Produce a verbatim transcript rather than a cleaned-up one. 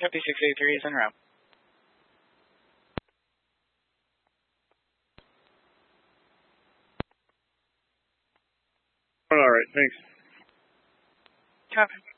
fifty-six eighty-three is en route. All right, thanks. Copy.